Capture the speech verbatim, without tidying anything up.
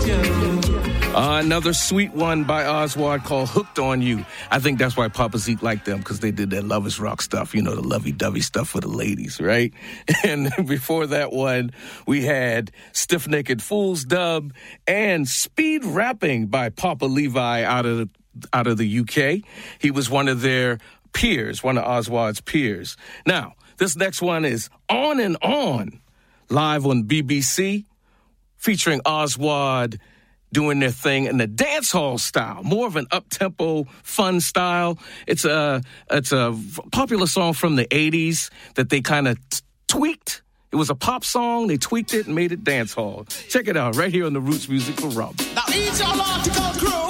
Uh, another sweet one by Oswald called Hooked on You. I think that's why Papa Zeke liked them, because they did that Lovers Rock stuff, you know, the lovey-dovey stuff for the ladies, right? And before that one, we had Stiff Naked Fools dub and Speed Rapping by Papa Levi out of the, out of the U K. He was one of their peers, one of Oswald's peers. Now, this next one is On and On, live on B B C, featuring Oswald doing their thing in the dance hall style, more of an up-tempo, fun style. It's a it's a popular song from the eighties that they kind of t- tweaked. It was a pop song. They tweaked it and made it dance hall. Check it out right here on the Roots Music for Rob. Now each y'all article crew.